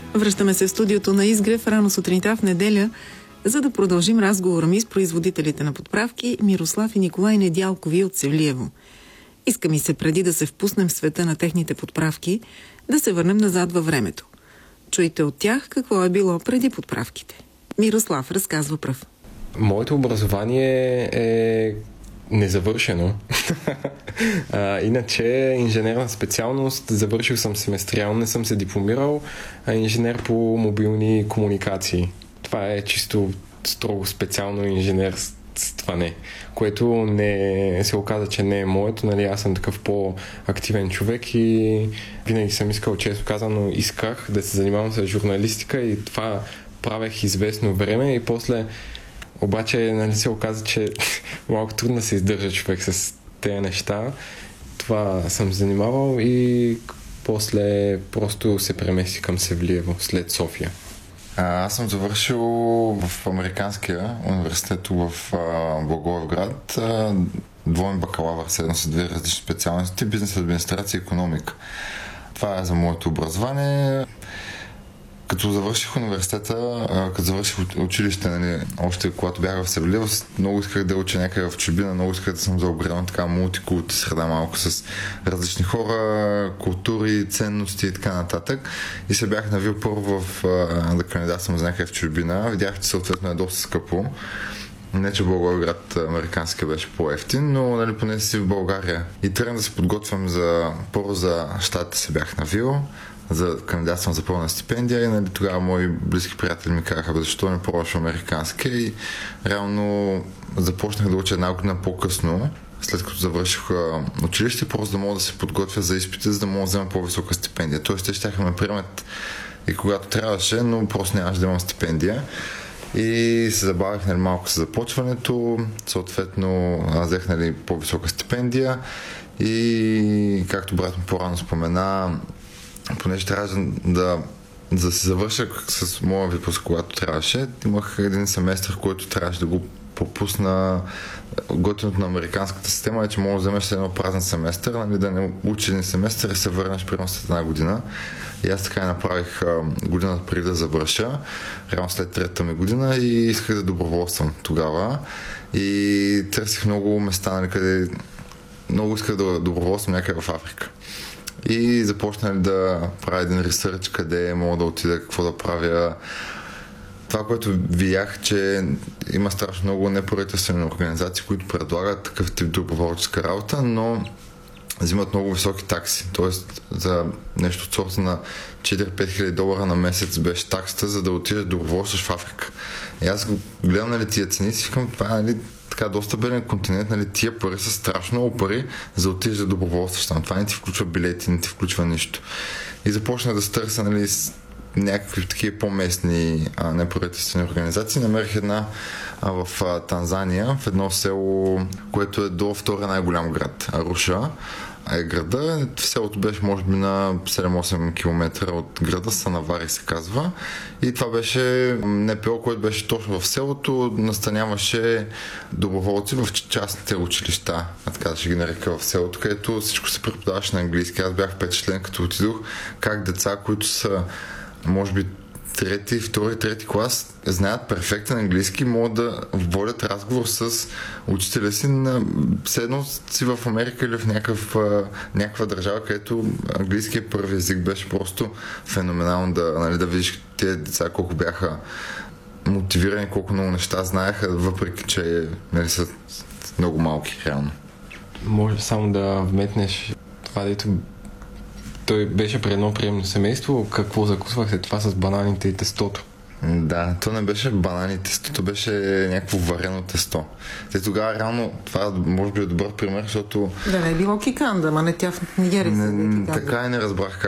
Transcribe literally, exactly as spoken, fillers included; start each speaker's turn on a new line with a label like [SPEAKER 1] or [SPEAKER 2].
[SPEAKER 1] Връщаме се в студиото на Изгрев рано сутринта в неделя, за да продължим разговора ми с производителите на подправки Мирослав и Николай Недялкови от Севлиево. Иска ми се, преди да се впуснем в света на техните подправки, да се върнем назад във времето. Чуйте от тях какво е било преди подправките. Мирослав разказва пръв.
[SPEAKER 2] Моето образование е незавършено. а, иначе инженерна специалност, завършил съм семестриално, не съм се дипломирал, а инженер по мобилни комуникации. Това е чисто строго специално инженерстване, което не се оказа, че не е моето. Нали, аз съм такъв по-активен човек и винаги съм искал, често казано, исках да се занимавам с журналистика и това правех известно време и после обаче, нали, се оказа, че малко трудно се издържа човек с тези неща. Това съм занимавал и после просто се премести към Севлиево след София.
[SPEAKER 3] А, аз съм завършил в Американския университет в а, Благоевград. А, двоен бакалавър, седно с две различни специалности, бизнес, администрация и икономика. Това е за моето образование. Като завърших университета, като завърших училище, нали, още когато бях в Севлиево, много исках да уча някъде в чужбина, много исках да съм заобграден така мултикулти среда, малко с различни хора, култури, ценности и така нататък. И се бях навил първо в, да кандидатствам за някъде в чужбина. Видях, че съответно е доста скъпо. Не, че Благоевград американски беше по-ефтин, но нали, поне си в България. И тръгнах да се подготвям за, първо за щатите се бях навил, за кандидатствам за пълна стипендия и нали, тогава мои близки приятели ми казаха, защо не пробваш американски и реално започнах да уча една година по-късно, след като завърших училище, просто да мога да се подготвя за изпити, за да мога да взема по-висока стипендия. Тоест те щяха ме приемат и когато трябваше, но просто нямаше да имам стипендия. И се забавих нали, малко с започването, съответно аз взех нали, по-висока стипендия и както брат ми по-рано спомена, понеже трябваше да, да се завърша с моя випуск, когато трябваше, имах един семестър, който трябваше да го пропусна. Готиното на американската система е, че можеш да вземеш едно празен семестър, нали, да не учиш един семестър и се върнеш примерно след една година. И аз така и направих а, годината преди да завърша, реално след третата ми година и исках да доброволствам тогава. И търсих много места, нали, къде много исках да доброволствам някъде в Африка. И започнах да правя един ресърч, къде мога да отида, какво да правя. Това, което видях, че има страшно много неправителствени организации, които предлагат такъв тип доброволческа работа, но взимат много високи такси. Тоест за нещо от сорта на четири-пет хиляди долара на месец беше таксата, за да отидеш доброволстваш в Африка. И аз гледам нали, тия цени и си викам, това е нали, така доста беден континент, нали, тия пари са страшно много пари за да отидеш да доброволстваш там. Това не ти включва билети, не ти включва нищо. И започнах да се търся нали, с някакви такива по-местни а, неправителствени организации. Намерих една а, в а, Танзания, в едно село, което е до втория най-голям град, Аруша е града. Селото беше може би на седем-осем километра от града, Санавари се казва. И това беше НПО, което беше точно в селото, настаняваше доброволци в частните училища, а така да ще ги нарека в селото, където всичко се преподаваше на английски. Аз бях впечатлен, като отидох, как деца, които са може би трети, втори, трети клас, знаят перфектен английски, могат да водят разговор с учителя си на седно си в Америка или в някакъв, някаква държава, където английският първи език беше просто феноменално да, нали, да видиш тези деца колко бяха мотивирани, колко много неща знаеха, въпреки че нали, са много малки реално.
[SPEAKER 2] Може само да вметнеш това, дето той беше при едно приемно семейство. Какво закусвахте това с бананите и тестото?
[SPEAKER 3] Да, то не беше банани тесто, то беше някакво варено тесто. Те тогава реално, това може би е добър пример, защото...
[SPEAKER 1] Да, не е било киканда, ма не тя в Нигерия.
[SPEAKER 3] Не, така и не разбрах